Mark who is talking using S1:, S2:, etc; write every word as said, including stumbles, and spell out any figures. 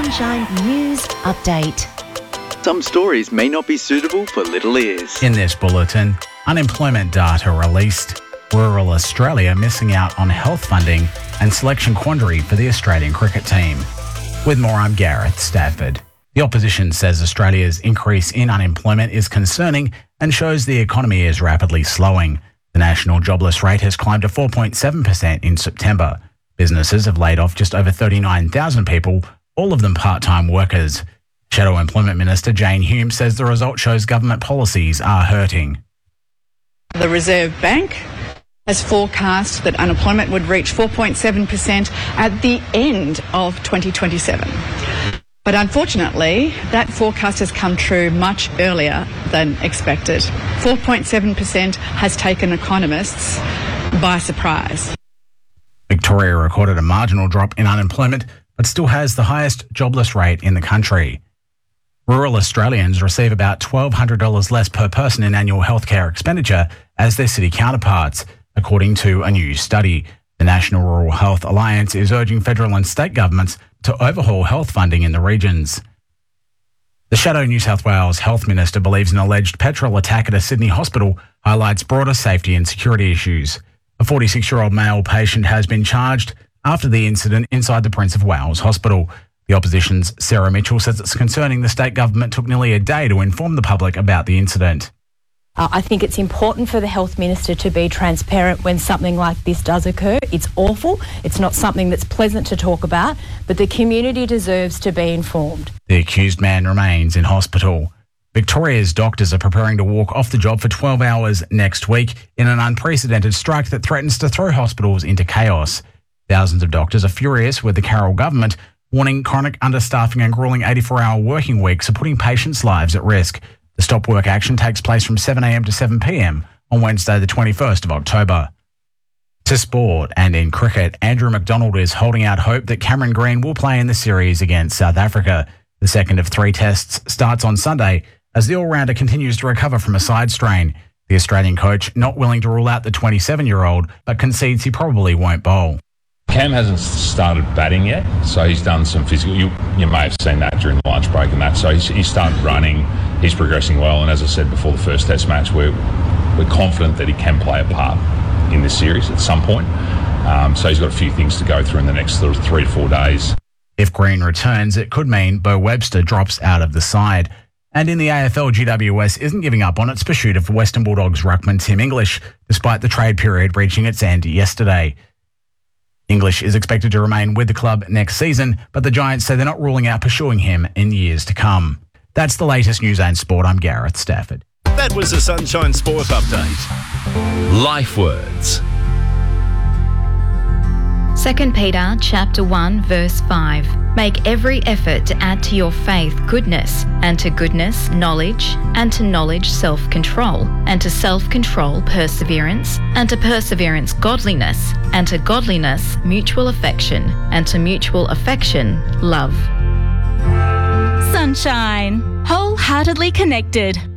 S1: Sunshine News Update.
S2: Some stories may not be suitable for little ears.
S3: In this bulletin, unemployment data released, rural Australia missing out on health funding, and selection quandary for the Australian cricket team. With more, I'm Gareth Stafford. The opposition says Australia's increase in unemployment is concerning and shows the economy is rapidly slowing. The national jobless rate has climbed to four point seven percent in September. Businesses have laid off just over thirty-nine thousand people, all of them part-time workers. Shadow Employment Minister Jane Hume says the result shows government policies are hurting.
S4: The Reserve Bank has forecast that unemployment would reach four point seven percent at the end of twenty twenty-seven. But unfortunately, that forecast has come true much earlier than expected. four point seven percent has taken economists by surprise.
S3: Victoria recorded a marginal drop in unemployment, but still has the highest jobless rate in the country. Rural Australians receive about twelve hundred dollars less per person in annual healthcare expenditure as their city counterparts, according to a new study. The National Rural Health Alliance is urging federal and state governments to overhaul health funding in the regions. The Shadow New South Wales Health Minister believes an alleged petrol attack at a Sydney hospital highlights broader safety and security issues. A forty-six-year-old male patient has been charged after the incident inside the Prince of Wales Hospital. The opposition's Sarah Mitchell says it's concerning the state government took nearly a day to inform the public about the incident.
S5: Uh, I think it's important for the Health Minister to be transparent when something like this does occur. It's awful. It's not something that's pleasant to talk about, but the community deserves to be informed.
S3: The accused man remains in hospital. Victoria's doctors are preparing to walk off the job for twelve hours next week in an unprecedented strike that threatens to throw hospitals into chaos. Thousands of doctors are furious with the Carroll government, warning chronic understaffing and grueling eighty-four hour working weeks are putting patients' lives at risk. The stop work action takes place from seven a m to seven p m on Wednesday the twenty-first of October. To sport, and in cricket, Andrew McDonald is holding out hope that Cameron Green will play in the series against South Africa. The second of three tests starts on Sunday as the all-rounder continues to recover from a side strain. The Australian coach not willing to rule out the twenty-seven-year-old, but concedes he probably won't bowl.
S6: Cam hasn't started batting yet, so he's done some physical. You, you may have seen that during the lunch break and that. So he's, he's started running, he's progressing well, and as I said before the first test match, we're, we're confident that he can play a part in this series at some point. Um, so he's got a few things to go through in the next sort of three to four days.
S3: If Green returns, it could mean Bo Webster drops out of the side. And in the A F L, G W S isn't giving up on its pursuit of Western Bulldogs ruckman Tim English, despite the trade period reaching its end yesterday. English is expected to remain with the club next season, but the Giants say they're not ruling out pursuing him in years to come. That's the latest news and sport. I'm Gareth Stafford.
S7: That was the Sunshine Sport Update.
S8: Life Words.
S9: Second Peter chapter one verse five. Make every effort to add to your faith goodness, and to goodness knowledge, and to knowledge self-control, and to self-control perseverance, and to perseverance godliness, and to godliness mutual affection, and to mutual affection love.
S10: Sunshine. Wholeheartedly connected.